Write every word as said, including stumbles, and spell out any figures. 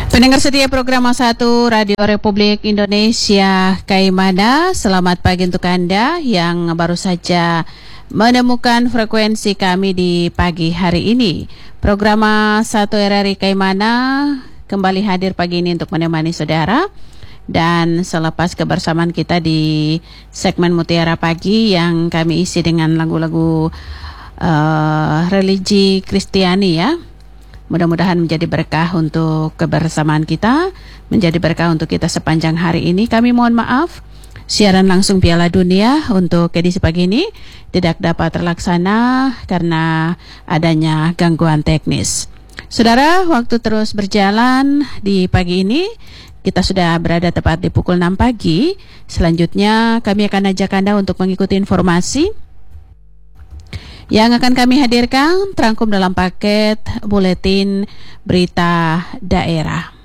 Pendengar setia program satu Radio Republik Indonesia Kaimana, selamat pagi untuk Anda yang baru saja menemukan frekuensi kami di pagi hari ini. Program satu R R I Kaimana kembali hadir pagi ini untuk menemani saudara. Dan selepas kebersamaan kita di segmen Mutiara Pagi yang kami isi dengan lagu-lagu uh, religi Kristiani ya. Mudah-mudahan menjadi berkah untuk kebersamaan kita, menjadi berkah untuk kita sepanjang hari ini. Kami mohon maaf, siaran langsung Piala Dunia untuk edisi pagi ini tidak dapat terlaksana karena adanya gangguan teknis. Saudara, waktu terus berjalan di pagi ini. Kita sudah berada tepat di pukul enam pagi. Selanjutnya kami akan ajak Anda untuk mengikuti informasi yang akan kami hadirkan terangkum dalam paket buletin berita daerah.